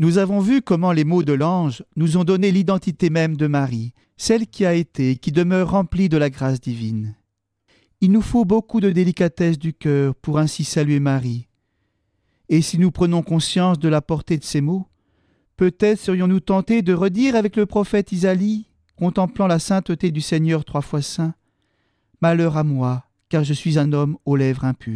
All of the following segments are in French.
Nous avons vu comment les mots de l'ange nous ont donné l'identité même de Marie, celle qui a été et qui demeure remplie de la grâce divine. Il nous faut beaucoup de délicatesse du cœur pour ainsi saluer Marie. Et si nous prenons conscience de la portée de ces mots, peut-être serions-nous tentés de redire avec le prophète Isaïe, contemplant la sainteté du Seigneur 3 fois saint, « Malheur à moi, car je suis un homme aux lèvres impures. »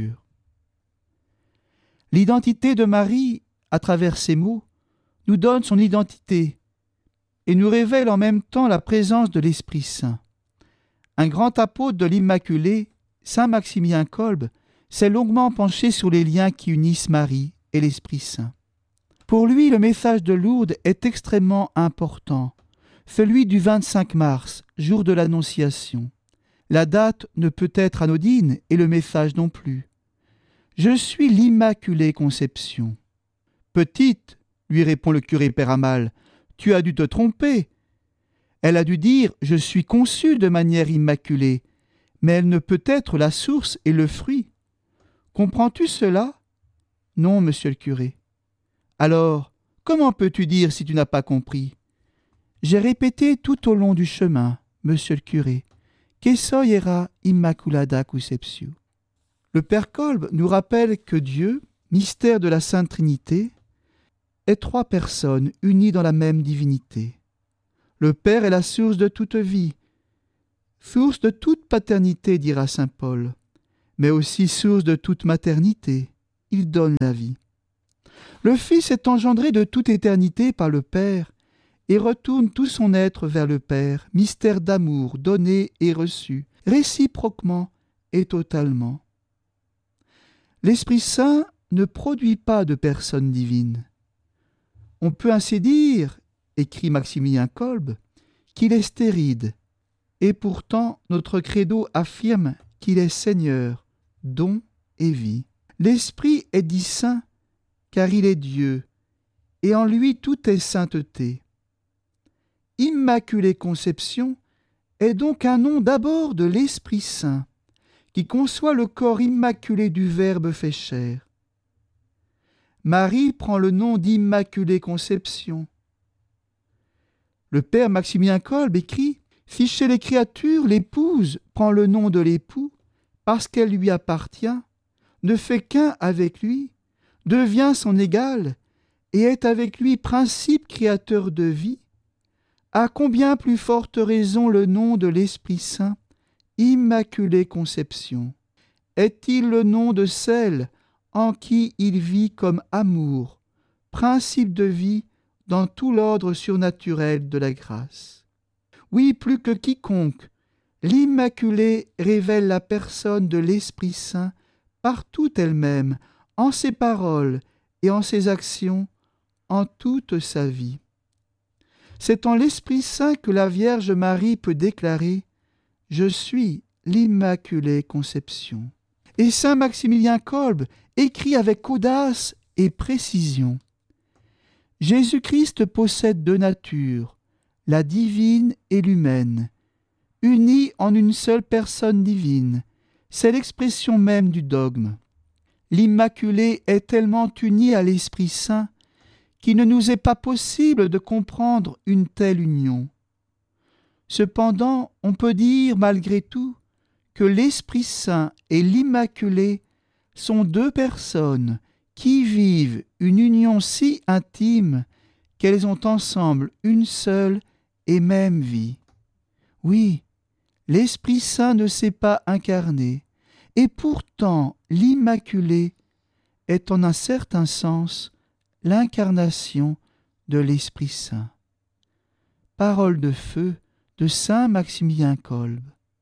L'identité de Marie, à travers ces mots, nous donne son identité et nous révèle en même temps la présence de l'Esprit Saint. Un grand apôtre de l'Immaculée, saint Maximilien Kolbe, s'est longuement penché sur les liens qui unissent Marie et l'Esprit Saint. Pour lui, le message de Lourdes est extrêmement important, celui du 25 mars, jour de l'Annonciation. La date ne peut être anodine et le message non plus. « Je suis l'Immaculée Conception. » « Petite, lui répond le curé Peramal, tu as dû te tromper. Elle a dû dire « Je suis conçue de manière immaculée », mais elle ne peut être la source et le fruit. Comprends-tu cela ? Non, monsieur le curé. Alors, comment peux-tu dire si tu n'as pas compris ? J'ai répété tout au long du chemin, monsieur le curé, « Que soy era immaculada conceptio ». Le Père Kolbe nous rappelle que Dieu, mystère de la Sainte Trinité, est 3 personnes unies dans la même divinité. Le Père est la source de toute vie, source de toute paternité, dira saint Paul, mais aussi source de toute maternité. Il donne la vie. Le Fils est engendré de toute éternité par le Père et retourne tout son être vers le Père, mystère d'amour donné et reçu, réciproquement et totalement. L'Esprit Saint ne produit pas de personne divine. On peut ainsi dire, écrit Maximilien Kolbe, qu'il est stérile, et pourtant notre credo affirme qu'il est Seigneur, don et vie. L'Esprit est dit saint, car il est Dieu, et en lui tout est sainteté. Immaculée Conception est donc un nom d'abord de l'Esprit Saint, qui conçoit le corps immaculé du Verbe fait chair. Marie prend le nom d'Immaculée Conception. Le père Maximilien Kolbe écrit « Si chez les créatures l'épouse prend le nom de l'époux, parce qu'elle lui appartient, ne fait qu'un avec lui, devient son égal et est avec lui principe créateur de vie, à combien plus forte raison le nom de l'Esprit Saint, Immaculée Conception. Est-il le nom de celle en qui il vit comme amour, principe de vie dans tout l'ordre surnaturel de la grâce. Oui, plus que quiconque, l'Immaculée révèle la personne de l'Esprit Saint partout elle-même, en ses paroles et en ses actions, en toute sa vie. C'est en l'Esprit Saint que la Vierge Marie peut déclarer « Je suis l'Immaculée Conception ». Et saint Maximilien Kolbe écrit avec audace et précision. Jésus-Christ possède 2 natures, la divine et l'humaine, unies en une seule personne divine. C'est l'expression même du dogme. L'Immaculée est tellement unie à l'Esprit Saint qu'il ne nous est pas possible de comprendre une telle union. Cependant, on peut dire malgré tout que l'Esprit Saint et l'Immaculée sont 2 personnes qui vivent une union si intime qu'elles ont ensemble une seule et même vie. Oui, l'Esprit Saint ne s'est pas incarné, et pourtant l'Immaculée est en un certain sens l'incarnation de l'Esprit Saint. Parole de feu de saint Maximilien Kolbe.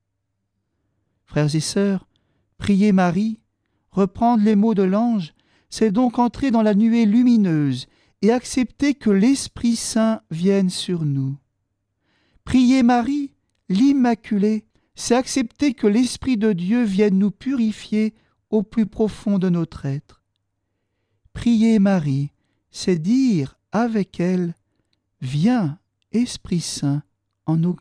Frères et sœurs, prier Marie, reprendre les mots de l'ange, c'est donc entrer dans la nuée lumineuse et accepter que l'Esprit Saint vienne sur nous. Prier Marie, l'Immaculée, c'est accepter que l'Esprit de Dieu vienne nous purifier au plus profond de notre être. Prier Marie, c'est dire avec elle « Viens, Esprit Saint, en nos cœurs ».